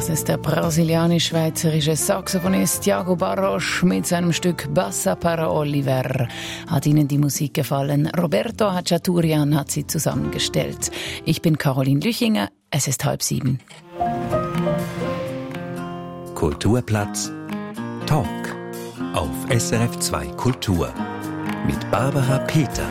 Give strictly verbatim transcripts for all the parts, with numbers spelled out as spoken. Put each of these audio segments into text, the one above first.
Das ist der brasilianisch-schweizerische Saxophonist Tiago Barros mit seinem Stück Bassa para Oliver. Hat Ihnen die Musik gefallen? Roberto Hachaturian hat sie zusammengestellt. Ich bin Caroline Lüchinger. Es ist halb sieben. Kulturplatz Talk auf S R F zwei Kultur mit Barbara Peter.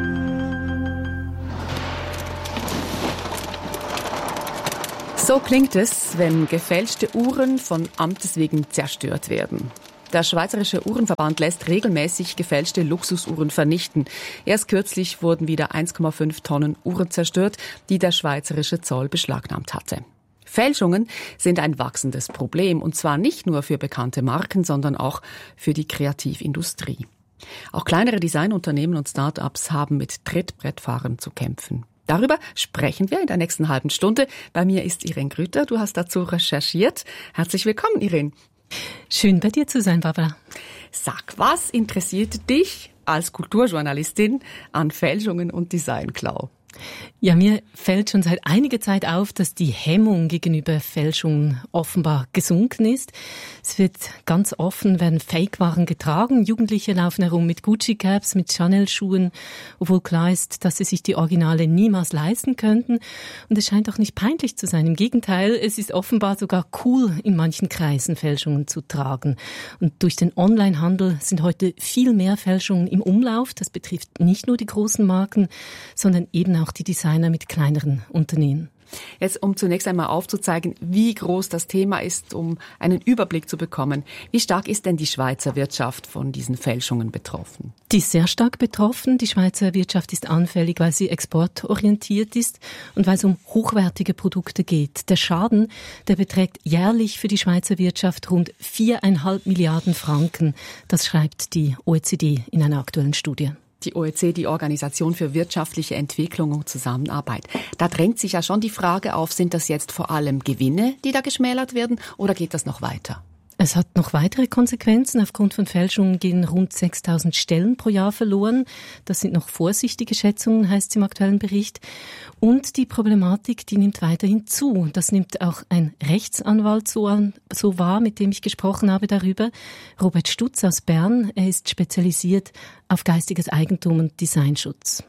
So klingt es, wenn gefälschte Uhren von Amtes wegen zerstört werden. Der Schweizerische Uhrenverband lässt regelmäßig gefälschte Luxusuhren vernichten. Erst kürzlich wurden wieder eins Komma fünf Tonnen Uhren zerstört, die der schweizerische Zoll beschlagnahmt hatte. Fälschungen sind ein wachsendes Problem, und zwar nicht nur für bekannte Marken, sondern auch für die Kreativindustrie. Auch kleinere Designunternehmen und Start-ups haben mit Trittbrettfahrern zu kämpfen. Darüber sprechen wir in der nächsten halben Stunde. Bei mir ist Irene Grüter. Du hast dazu recherchiert. Herzlich willkommen, Irene. Schön, bei dir zu sein, Barbara. Sag, was interessiert dich als Kulturjournalistin an Fälschungen und Designklau? Ja, mir fällt schon seit einiger Zeit auf, dass die Hemmung gegenüber Fälschungen offenbar gesunken ist. Es wird ganz offen, werden Fake-Waren getragen. Jugendliche laufen herum mit Gucci-Caps, mit Chanel-Schuhen, obwohl klar ist, dass sie sich die Originale niemals leisten könnten. Und es scheint auch nicht peinlich zu sein. Im Gegenteil, es ist offenbar sogar cool, in manchen Kreisen Fälschungen zu tragen. Und durch den Onlinehandel sind heute viel mehr Fälschungen im Umlauf. Das betrifft nicht nur die großen Marken, sondern eben auch die Designer mit kleineren Unternehmen. Jetzt, um zunächst einmal aufzuzeigen, wie groß das Thema ist, um einen Überblick zu bekommen. Wie stark ist denn die Schweizer Wirtschaft von diesen Fälschungen betroffen? Die ist sehr stark betroffen. Die Schweizer Wirtschaft ist anfällig, weil sie exportorientiert ist und weil es um hochwertige Produkte geht. Der Schaden, der beträgt jährlich für die Schweizer Wirtschaft rund viereinhalb Milliarden Franken. Das schreibt die O E C D in einer aktuellen Studie. Die O E C D, die Organisation für wirtschaftliche Entwicklung und Zusammenarbeit. Da drängt sich ja schon die Frage auf, sind das jetzt vor allem Gewinne, die da geschmälert werden, oder geht das noch weiter? Es hat noch weitere Konsequenzen. Aufgrund von Fälschungen gehen rund sechstausend Stellen pro Jahr verloren. Das sind noch vorsichtige Schätzungen, heißt es im aktuellen Bericht. Und die Problematik, die nimmt weiterhin zu. Das nimmt auch ein Rechtsanwalt so, an, so wahr, mit dem ich gesprochen habe darüber. Robert Stutz aus Bern. Er ist spezialisiert auf geistiges Eigentum und Designschutz.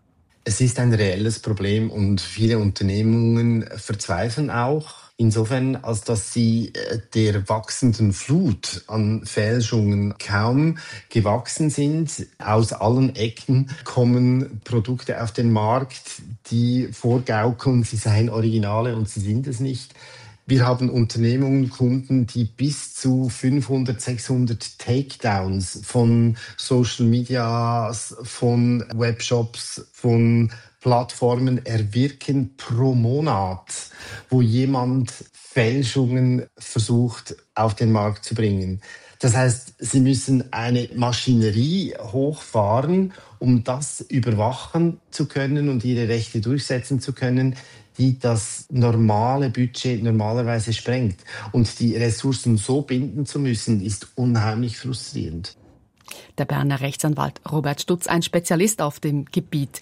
Es ist ein reelles Problem und viele Unternehmungen verzweifeln auch. Insofern, als dass sie der wachsenden Flut an Fälschungen kaum gewachsen sind. Aus allen Ecken kommen Produkte auf den Markt, die vorgaukeln, sie seien Originale und sie sind es nicht. Wir haben Unternehmungen, Kunden, die bis zu fünfhundert, sechshundert Takedowns von Social Medias, von Webshops, von Plattformen erwirken pro Monat, wo jemand Fälschungen versucht auf den Markt zu bringen. Das heißt, sie müssen eine Maschinerie hochfahren, um das überwachen zu können und ihre Rechte durchsetzen zu können, die das normale Budget normalerweise sprengt. Und die Ressourcen so binden zu müssen, ist unheimlich frustrierend. Der Berner Rechtsanwalt Robert Stutz, ein Spezialist auf dem Gebiet.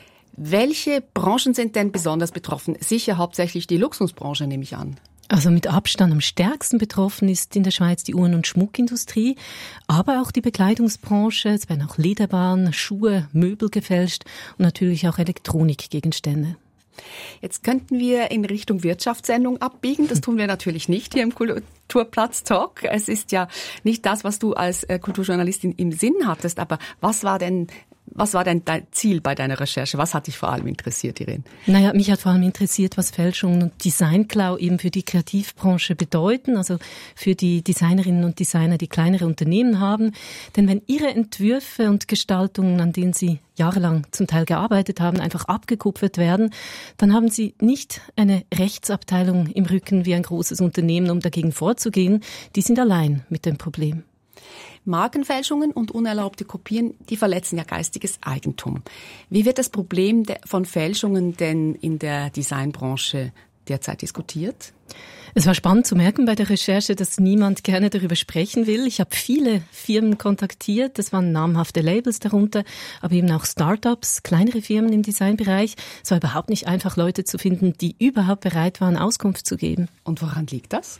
Welche Branchen sind denn besonders betroffen? Sicher hauptsächlich die Luxusbranche, nehme ich an. Also mit Abstand am stärksten betroffen ist in der Schweiz die Uhren- und Schmuckindustrie, aber auch die Bekleidungsbranche. Es werden auch Lederwaren, Schuhe, Möbel gefälscht und natürlich auch Elektronikgegenstände. Jetzt könnten wir in Richtung Wirtschaftssendung abbiegen. Das tun wir natürlich nicht hier im Kulturplatz Talk. Es ist ja nicht das, was du als Kulturjournalistin im Sinn hattest. Aber was war denn Was war denn dein Ziel bei deiner Recherche? Was hat dich vor allem interessiert, Irene? Naja, mich hat vor allem interessiert, was Fälschungen und Designklau eben für die Kreativbranche bedeuten, also für die Designerinnen und Designer, die kleinere Unternehmen haben. Denn wenn ihre Entwürfe und Gestaltungen, an denen sie jahrelang zum Teil gearbeitet haben, einfach abgekupfert werden, dann haben sie nicht eine Rechtsabteilung im Rücken wie ein großes Unternehmen, um dagegen vorzugehen. Die sind allein mit dem Problem. Markenfälschungen und unerlaubte Kopien, die verletzen ja geistiges Eigentum. Wie wird das Problem von Fälschungen denn in der Designbranche derzeit diskutiert? Es war spannend zu merken bei der Recherche, dass niemand gerne darüber sprechen will. Ich habe viele Firmen kontaktiert, es waren namhafte Labels darunter, aber eben auch Start-ups, kleinere Firmen im Designbereich. Es war überhaupt nicht einfach, Leute zu finden, die überhaupt bereit waren, Auskunft zu geben. Und woran liegt das?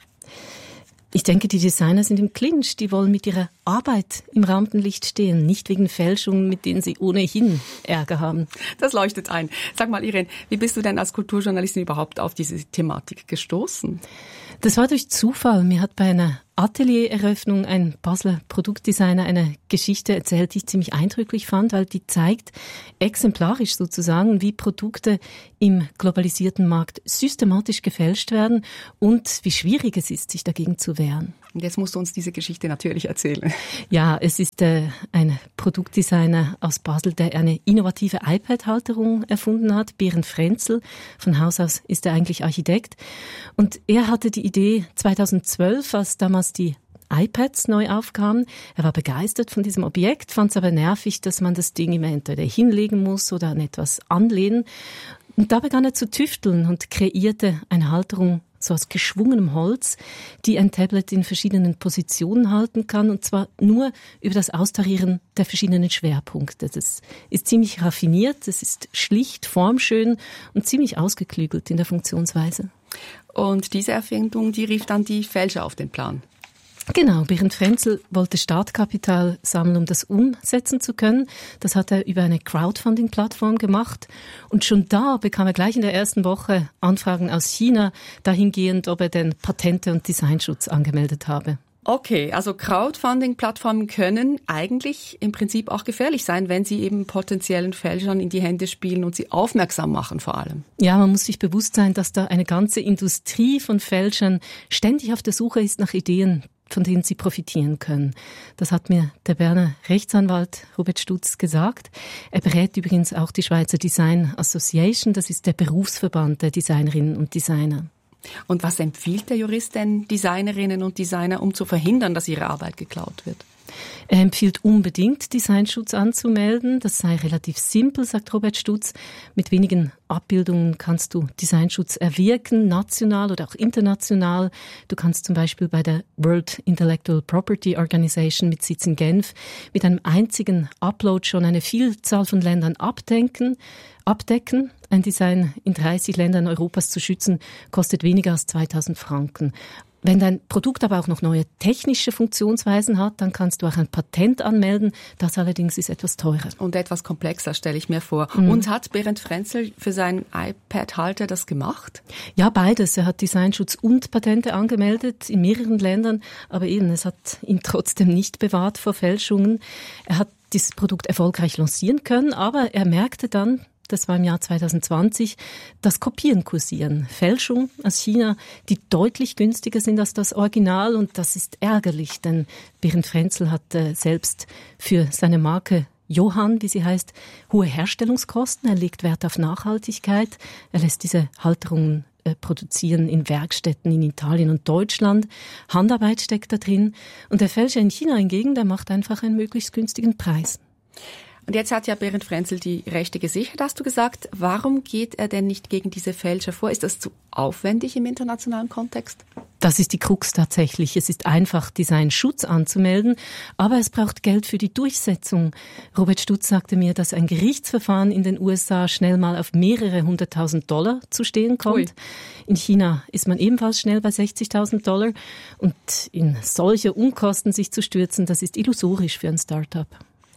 Ich denke, die Designer sind im Clinch, die wollen mit ihrer Arbeit im Rampenlicht stehen, nicht wegen Fälschungen, mit denen sie ohnehin Ärger haben. Das leuchtet ein. Sag mal, Irene, wie bist du denn als Kulturjournalistin überhaupt auf diese Thematik gestoßen? Das war durch Zufall. Mir hat bei einer Ateliereröffnung ein Basler Produktdesigner eine Geschichte erzählt, die ich ziemlich eindrücklich fand, weil die zeigt exemplarisch sozusagen, wie Produkte im globalisierten Markt systematisch gefälscht werden und wie schwierig es ist, sich dagegen zu wehren. Und jetzt musst du uns diese Geschichte natürlich erzählen. Ja, es ist äh, ein Produktdesigner aus Basel, der eine innovative iPad-Halterung erfunden hat, Berend Frenzel. Von Haus aus ist er eigentlich Architekt. Und er hatte die Idee zweitausendzwölf, als damals die iPads neu aufkamen. Er war begeistert von diesem Objekt, fand es aber nervig, dass man das Ding immer entweder hinlegen muss oder an etwas anlehnen. Und da begann er zu tüfteln und kreierte eine Halterung so aus geschwungenem Holz, die ein Tablet in verschiedenen Positionen halten kann, und zwar nur über das Austarieren der verschiedenen Schwerpunkte. Das ist ziemlich raffiniert, es ist schlicht, formschön und ziemlich ausgeklügelt in der Funktionsweise. Und diese Erfindung, die rief dann die Fälscher auf den Plan. Genau, Berend Frenzel wollte Startkapital sammeln, um das umsetzen zu können. Das hat er über eine Crowdfunding-Plattform gemacht. Und schon da bekam er gleich in der ersten Woche Anfragen aus China, dahingehend, ob er denn Patente und Designschutz angemeldet habe. Okay, also Crowdfunding-Plattformen können eigentlich im Prinzip auch gefährlich sein, wenn sie eben potenziellen Fälschern in die Hände spielen und sie aufmerksam machen vor allem. Ja, man muss sich bewusst sein, dass da eine ganze Industrie von Fälschern ständig auf der Suche ist nach Ideen, von denen sie profitieren können. Das hat mir der Berner Rechtsanwalt Robert Stutz gesagt. Er berät übrigens auch die Schweizer Design Association, das ist der Berufsverband der Designerinnen und Designer. Und was empfiehlt der Jurist denn Designerinnen und Designer, um zu verhindern, dass ihre Arbeit geklaut wird? Er empfiehlt unbedingt, Designschutz anzumelden. Das sei relativ simpel, sagt Robert Stutz. Mit wenigen Abbildungen kannst du Designschutz erwirken, national oder auch international. Du kannst zum Beispiel bei der World Intellectual Property Organization mit Sitz in Genf mit einem einzigen Upload schon eine Vielzahl von Ländern abdenken, abdecken. Ein Design in dreißig Ländern Europas zu schützen, kostet weniger als zweitausend Franken. Wenn dein Produkt aber auch noch neue technische Funktionsweisen hat, dann kannst du auch ein Patent anmelden. Das allerdings ist etwas teurer. Und etwas komplexer, stelle ich mir vor. Mhm. Und hat Berend Frenzel für seinen iPad-Halter das gemacht? Ja, beides. Er hat Designschutz und Patente angemeldet in mehreren Ländern. Aber eben, es hat ihn trotzdem nicht bewahrt vor Fälschungen. Er hat dieses Produkt erfolgreich lancieren können, aber er merkte dann, das war im Jahr zweitausendzwanzig, dass Kopien kursieren. Fälschungen aus China, die deutlich günstiger sind als das Original. Und das ist ärgerlich, denn Berend Frenzel hat äh, selbst für seine Marke Johann, wie sie heißt, hohe Herstellungskosten. Er legt Wert auf Nachhaltigkeit. Er lässt diese Halterungen äh, produzieren in Werkstätten in Italien und Deutschland. Handarbeit steckt da drin. Und der Fälscher in China hingegen, der macht einfach einen möglichst günstigen Preis. Und jetzt hat ja Berend Frenzel die Rechte gesichert, hast du gesagt. Warum geht er denn nicht gegen diese Fälscher vor? Ist das zu aufwendig im internationalen Kontext? Das ist die Krux tatsächlich. Es ist einfach, Designschutz anzumelden, aber es braucht Geld für die Durchsetzung. Robert Stutz sagte mir, dass ein Gerichtsverfahren in den U S A schnell mal auf mehrere hunderttausend Dollar zu stehen kommt. Ui. In China ist man ebenfalls schnell bei sechzigtausend Dollar. Und in solche Unkosten sich zu stürzen, das ist illusorisch für ein Start-up.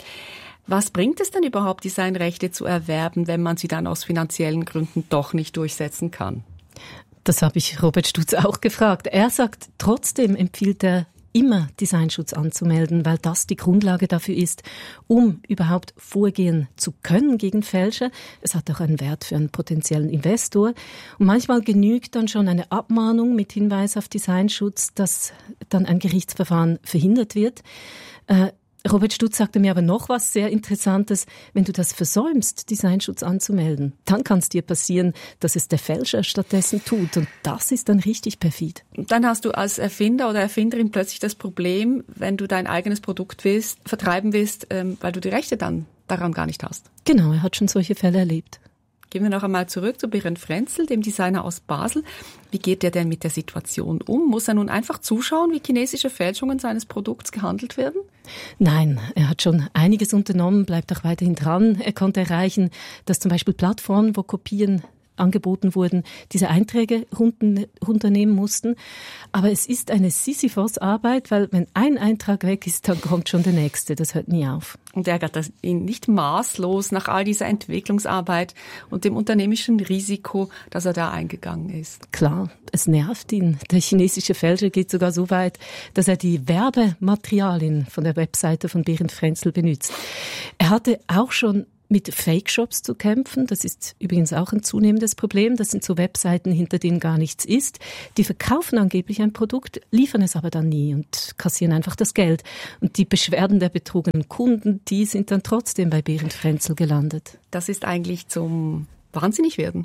Was bringt es denn überhaupt, Designrechte zu erwerben, wenn man sie dann aus finanziellen Gründen doch nicht durchsetzen kann? Das habe ich Robert Stutz auch gefragt. Er sagt, trotzdem empfiehlt er immer, Designschutz anzumelden, weil das die Grundlage dafür ist, um überhaupt vorgehen zu können gegen Fälscher. Es hat auch einen Wert für einen potenziellen Investor. Und manchmal genügt dann schon eine Abmahnung mit Hinweis auf Designschutz, dass dann ein Gerichtsverfahren verhindert wird. Äh, Robert Stutz sagte mir aber noch was sehr Interessantes. Wenn du das versäumst, Designschutz anzumelden, dann kann es dir passieren, dass es der Fälscher stattdessen tut. Und das ist dann richtig perfid. Dann hast du als Erfinder oder Erfinderin plötzlich das Problem, wenn du dein eigenes Produkt willst, vertreiben willst, ähm, weil du die Rechte dann daran gar nicht hast. Genau, er hat schon solche Fälle erlebt. Gehen wir noch einmal zurück zu Berend Frenzel, dem Designer aus Basel. Wie geht er denn mit der Situation um? Muss er nun einfach zuschauen, wie chinesische Fälschungen seines Produkts gehandelt werden? Nein, er hat schon einiges unternommen, bleibt auch weiterhin dran. Er konnte erreichen, dass zum Beispiel Plattformen, wo Kopien angeboten wurden, diese Einträge runternehmen mussten. Aber es ist eine Sisyphos-Arbeit, weil wenn ein Eintrag weg ist, dann kommt schon der nächste. Das hört nie auf. Und ärgert das ihn nicht maßlos nach all dieser Entwicklungsarbeit und dem unternehmerischen Risiko, das er da eingegangen ist? Klar, es nervt ihn. Der chinesische Fälscher geht sogar so weit, dass er die Werbematerialien von der Webseite von Berend Frenzel benutzt. Er hatte auch schon mit Fake-Shops zu kämpfen. Das ist übrigens auch ein zunehmendes Problem. Das sind so Webseiten, hinter denen gar nichts ist. Die verkaufen angeblich ein Produkt, liefern es aber dann nie und kassieren einfach das Geld. Und die Beschwerden der betrogenen Kunden, die sind dann trotzdem bei Berend Frenzel gelandet. Das ist eigentlich zum Wahnsinnigwerden.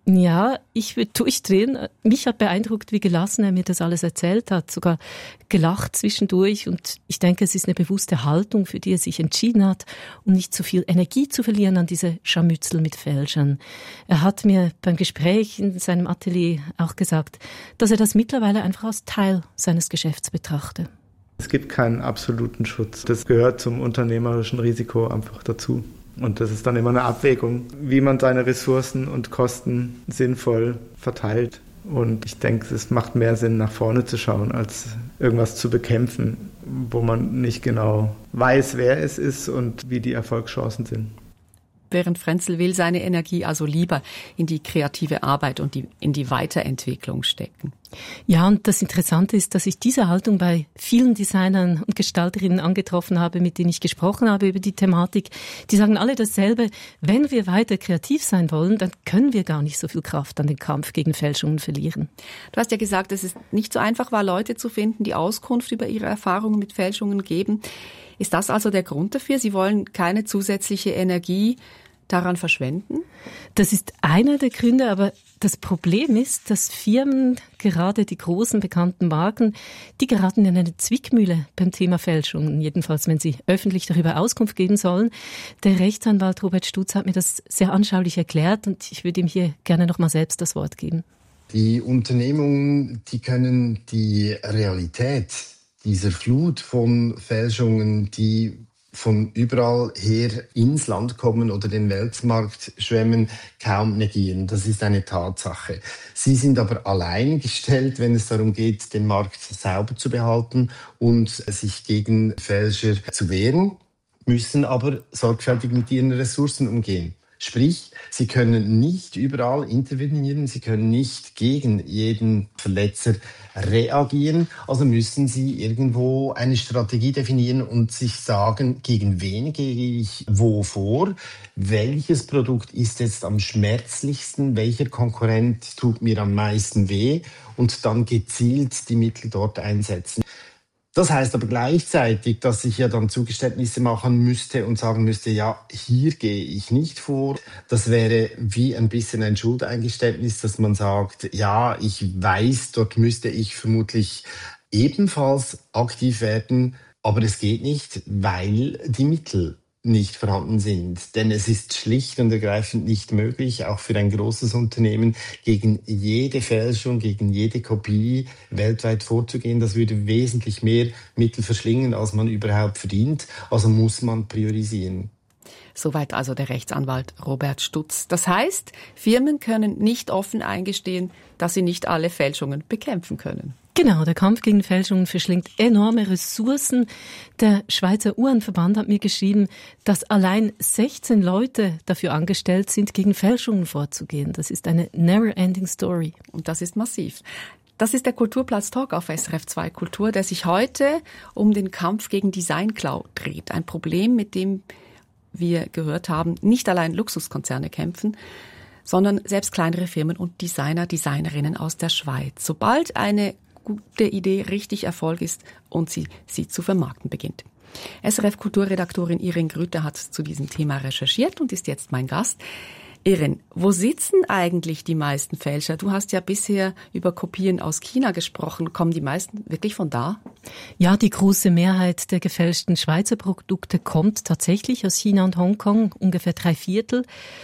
Ja, ich würde durchdrehen. Mich hat beeindruckt, wie gelassen er mir das alles erzählt hat, sogar gelacht zwischendurch. Und ich denke, es ist eine bewusste Haltung, für die er sich entschieden hat, um nicht zu viel Energie zu verlieren an diese Scharmützel mit Fälschern. Er hat mir beim Gespräch in seinem Atelier auch gesagt, dass er das mittlerweile einfach als Teil seines Geschäfts betrachte. Es gibt keinen absoluten Schutz. Das gehört zum unternehmerischen Risiko einfach dazu. Und das ist dann immer eine Abwägung, wie man seine Ressourcen und Kosten sinnvoll verteilt. Und ich denke, es macht mehr Sinn, nach vorne zu schauen, als irgendwas zu bekämpfen, wo man nicht genau weiß, wer es ist und wie die Erfolgschancen sind. Berend Frenzel will seine Energie also lieber in die kreative Arbeit und die, in die Weiterentwicklung stecken. Ja, und das Interessante ist, dass ich diese Haltung bei vielen Designern und Gestalterinnen angetroffen habe, mit denen ich gesprochen habe über die Thematik. Die sagen alle dasselbe: Wenn wir weiter kreativ sein wollen, dann können wir gar nicht so viel Kraft an den Kampf gegen Fälschungen verlieren. Du hast ja gesagt, dass es nicht so einfach war, Leute zu finden, die Auskunft über ihre Erfahrungen mit Fälschungen geben. Ist das also der Grund dafür? Sie wollen keine zusätzliche Energie daran verschwenden? Das ist einer der Gründe, aber das Problem ist, dass Firmen, gerade die großen bekannten Marken, die geraten in eine Zwickmühle beim Thema Fälschungen, jedenfalls wenn sie öffentlich darüber Auskunft geben sollen. Der Rechtsanwalt Robert Stutz hat mir das sehr anschaulich erklärt und ich würde ihm hier gerne noch mal selbst das Wort geben. Die Unternehmungen, die können die Realität dieser Flut von Fälschungen, die von überall her ins Land kommen oder den Weltmarkt schwemmen, kaum negieren. Das ist eine Tatsache. Sie sind aber allein gestellt, wenn es darum geht, den Markt sauber zu behalten und sich gegen Fälscher zu wehren, müssen aber sorgfältig mit ihren Ressourcen umgehen. Sprich, sie können nicht überall intervenieren, sie können nicht gegen jeden Verletzer reagieren, also müssen sie irgendwo eine Strategie definieren und sich sagen, gegen wen gehe ich wo vor, welches Produkt ist jetzt am schmerzlichsten, welcher Konkurrent tut mir am meisten weh und dann gezielt die Mittel dort einsetzen. Das heißt aber gleichzeitig, dass ich ja dann Zugeständnisse machen müsste und sagen müsste, ja, hier gehe ich nicht vor. Das wäre wie ein bisschen ein Schuldeingeständnis, dass man sagt, ja, ich weiß, dort müsste ich vermutlich ebenfalls aktiv werden, aber es geht nicht, weil die Mittel nicht vorhanden sind. Denn es ist schlicht und ergreifend nicht möglich, auch für ein großes Unternehmen, gegen jede Fälschung, gegen jede Kopie weltweit vorzugehen. Das würde wesentlich mehr Mittel verschlingen, als man überhaupt verdient. Also muss man priorisieren. Soweit also der Rechtsanwalt Robert Stutz. Das heißt, Firmen können nicht offen eingestehen, dass sie nicht alle Fälschungen bekämpfen können. Genau, der Kampf gegen Fälschungen verschlingt enorme Ressourcen. Der Schweizer Uhrenverband hat mir geschrieben, dass allein sechzehn Leute dafür angestellt sind, gegen Fälschungen vorzugehen. Das ist eine never-ending story. Und das ist massiv. Das ist der Kulturplatz Talk auf S R F zwei Kultur, der sich heute um den Kampf gegen Designklau dreht. Ein Problem, mit dem wir gehört haben, nicht allein Luxuskonzerne kämpfen, sondern selbst kleinere Firmen und Designer, Designerinnen aus der Schweiz. Sobald eine gute Idee richtig Erfolg ist und sie sie zu vermarkten beginnt. S R F-Kulturredaktorin Irin Grüter hat zu diesem Thema recherchiert und ist jetzt mein Gast. Irin, wo sitzen eigentlich die meisten Fälscher? Du hast ja bisher über Kopien aus China gesprochen. Kommen die meisten wirklich von da? Ja, die große Mehrheit der gefälschten Schweizer Produkte kommt tatsächlich aus China und Hongkong, ungefähr drei Viertel.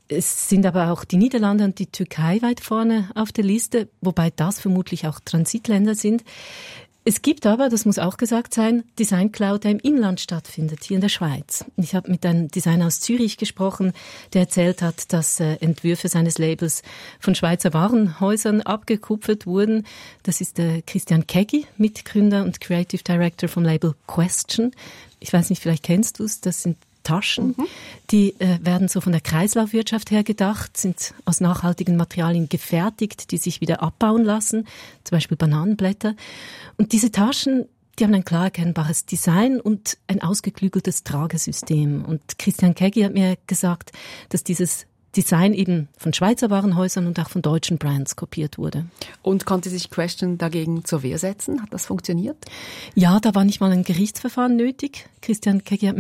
Es sind aber auch die Niederlande und die Türkei weit vorne auf der Liste, wobei das vermutlich auch Transitländer sind. Es gibt aber, das muss auch gesagt sein, Design-Cloud, der im Inland stattfindet, hier in der Schweiz. Ich habe mit einem Designer aus Zürich gesprochen, der erzählt hat, dass äh, Entwürfe seines Labels von Schweizer Warenhäusern abgekupfert wurden. Das ist der Christian Keggi, Mitgründer und Creative Director vom Label Question. Ich weiß nicht, vielleicht kennst du es, das sind Taschen, mhm. die äh, werden so von der Kreislaufwirtschaft her gedacht, sind aus nachhaltigen Materialien gefertigt, die sich wieder abbauen lassen, zum Beispiel Bananenblätter. Und diese Taschen, die haben ein klar erkennbares Design und ein ausgeklügeltes Tragesystem. Und Christian Keggi hat mir gesagt, dass dieses Design eben von Schweizer Warenhäusern und auch von deutschen Brands kopiert wurde. Und konnte sich Question dagegen zur Wehr setzen? Hat das funktioniert? Ja, da war nicht mal ein Gerichtsverfahren nötig. Christian Keggi hat mir